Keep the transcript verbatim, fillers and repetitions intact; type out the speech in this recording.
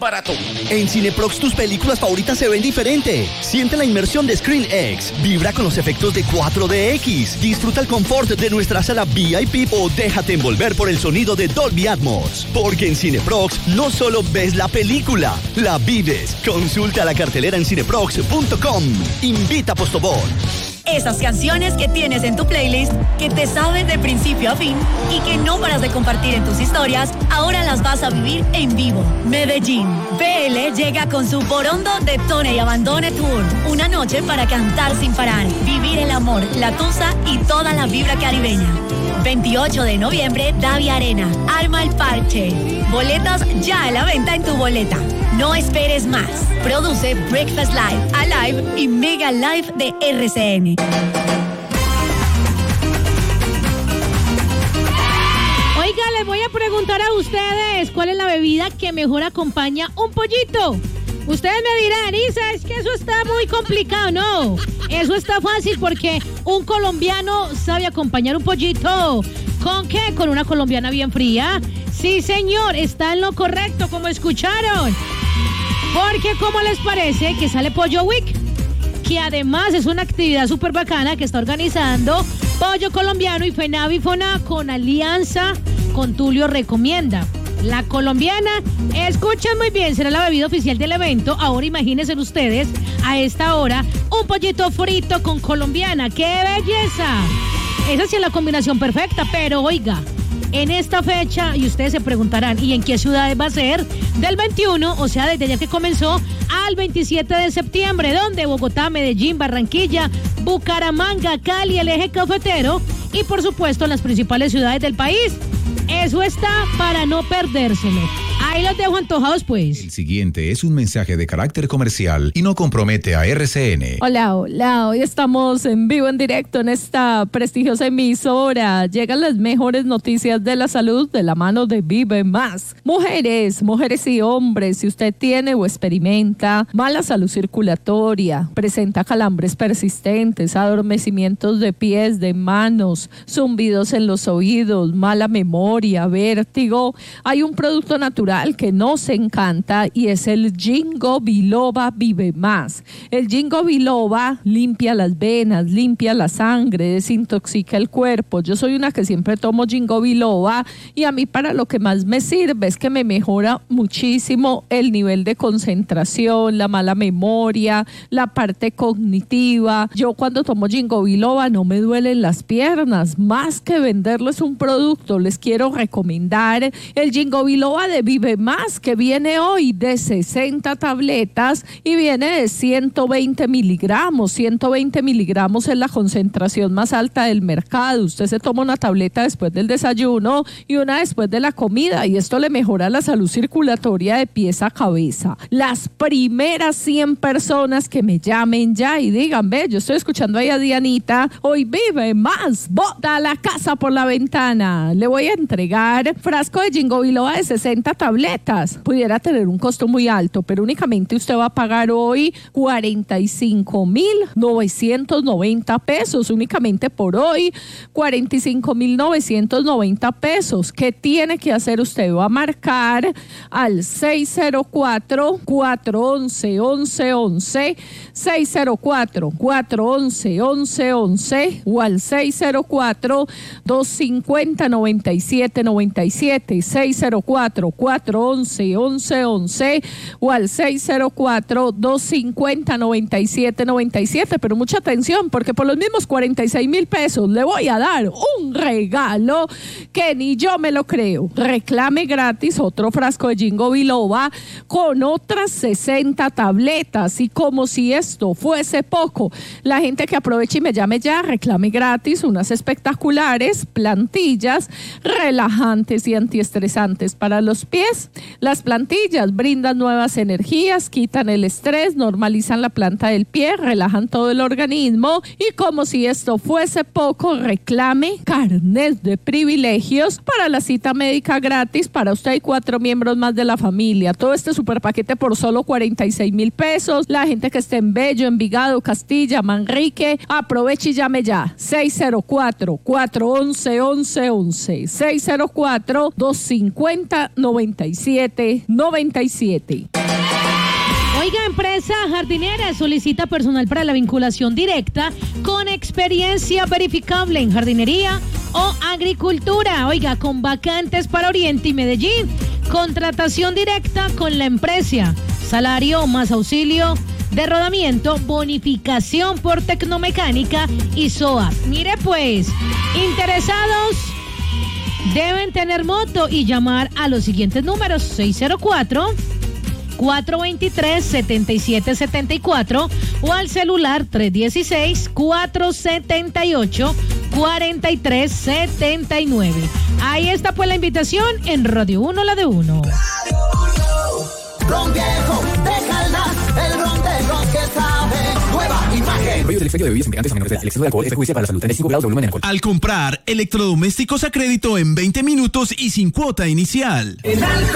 barato. En Cineprox tus películas favoritas se ven diferente. Siente la inmersión de ScreenX. Vibra con los efectos de cuatro D X. Disfruta el confort de nuestra sala V I P o déjate envolver por el sonido de Dolby Atmos. Porque en Cineprox no solo ves la película, la vives. Consulta la cartelera en cineprox punto com. Invita a Postobón. Esas canciones que tienes en tu playlist, que te saben de principio a fin y que no paras de compartir en tus historias, ahora las vas a vivir en vivo. Medellín. B L llega con su Borondo Detone y Abandone Tour. Una noche para cantar sin parar, vivir el amor, la tusa y toda la vibra caribeña. veintiocho de noviembre, Davia Arena. Arma el parche. Boletas ya a la venta en tu boleta. No esperes más. Produce Breakfast Live, Alive y Mega Live de R C N. Oiga, les voy a preguntar a ustedes cuál es la bebida que mejor acompaña un pollito. Ustedes me dirán, Isa, es que eso está muy complicado. No, eso está fácil porque un colombiano sabe acompañar un pollito. ¿Con qué? Con una colombiana bien fría. Sí, señor, está en lo correcto, como escucharon. Porque, ¿cómo les parece que sale Pollo Week? Que además es una actividad súper bacana que está organizando Pollo Colombiano y FENAVI FONA con alianza con Tulio Recomienda. La colombiana, escuchen muy bien, será la bebida oficial del evento. Ahora imagínense ustedes, a esta hora, un pollito frito con colombiana. ¡Qué belleza! Esa sí es la combinación perfecta, pero oiga, en esta fecha, y ustedes se preguntarán, ¿y en qué ciudades va a ser? Del veintiuno, o sea, desde ya que comenzó, al veintisiete de septiembre, donde Bogotá, Medellín, Barranquilla, Bucaramanga, Cali, el eje cafetero, y por supuesto en las principales ciudades del país. Eso está para no perdérselo. Ahí los dejo antojados, pues. El siguiente es un mensaje de carácter comercial y no compromete a R C N. Hola, hola. Hoy estamos en vivo, en directo, en esta prestigiosa emisora. Llegan las mejores noticias de la salud de la mano de Vive Más. Mujeres, mujeres y hombres, si usted tiene o experimenta mala salud circulatoria, presenta calambres persistentes, adormecimientos de pies, de manos, zumbidos en los oídos, mala memoria, vértigo, hay un producto natural que nos encanta y es el Ginkgo Biloba Vive Más. El Ginkgo Biloba limpia las venas, limpia la sangre, desintoxica el cuerpo. Yo soy una que siempre tomo Ginkgo Biloba y a mí para lo que más me sirve es que me mejora muchísimo el nivel de concentración, la mala memoria, la parte cognitiva. Yo cuando tomo Ginkgo Biloba no me duelen las piernas. Más que venderles un producto, les quiero recomendar el Ginkgo Biloba de Vive Más, que viene hoy de sesenta tabletas y viene de ciento veinte miligramos. ciento veinte miligramos es la concentración más alta del mercado. Usted se toma una tableta después del desayuno y una después de la comida y esto le mejora la salud circulatoria de pies a cabeza. Las primeras cien personas que me llamen ya y digan, ve, yo estoy escuchando ahí a Dianita, hoy Vive Más, bota la casa por la ventana. Le voy a entregar frasco de Ginkgo Biloba de sesenta tabletas. Pudiera tener un costo muy alto, pero únicamente usted va a pagar hoy cuarenta y cinco mil novecientos noventa pesos, únicamente por hoy, cuarenta y cinco mil novecientos noventa pesos. ¿Qué tiene que hacer usted? Va a marcar al seis cero cuatro, cuatro once, once once, seis cero cuatro, cuatro once, once once o al seis cero cuatro, dos cinco cero, nueve siete nueve siete, seis cero cuatro, cuatro once, once once o al seis cero cuatro, dos cinco cero, nueve siete nueve siete. Pero mucha atención, porque por los mismos cuarenta y seis mil pesos le voy a dar un regalo que ni yo me lo creo. Reclame gratis otro frasco de Ginkgo Biloba con otras sesenta tabletas, y como si esto fuese poco, la gente que aproveche y me llame ya, reclame gratis unas espectaculares plantillas relajantes y antiestresantes para los pies. Las plantillas brindan nuevas energías, quitan el estrés, normalizan la planta del pie, relajan todo el organismo, y como si esto fuese poco, reclame carnet de privilegios para la cita médica gratis para usted y cuatro miembros más de la familia. Todo este super paquete por solo cuarenta y seis mil pesos. La gente que esté en Bello, Envigado, Castilla, Manrique, aproveche y llame ya. seis cero cuatro, cuatro once, once once, seis cero cuatro, dos cinco cero, nueve siete nueve siete. Oiga, empresa jardinera solicita personal para la vinculación directa con experiencia verificable en jardinería o agricultura. Oiga, con vacantes para Oriente y Medellín. Contratación directa con la empresa. Salario más auxilio de rodamiento, bonificación por tecnomecánica y S O A. Mire pues, interesados deben tener moto y llamar a los siguientes números: seis cero cuatro, cuatro dos tres, siete siete siete cuatro o al celular tres uno seis, cuatro siete ocho, cuatro tres siete nueve. Ahí está pues la invitación en Radio uno, la de uno. Ron viejo de Caldas, el ron de los que sabe. Nueva imagen. Prohíbe el expendio de bebidas embriagantes a menores de edad. El exceso de alcohol es perjudicial para la salud. treinta y cinco grados de volumen en alcohol. Al comprar electrodomésticos a crédito en veinte minutos y sin cuota inicial.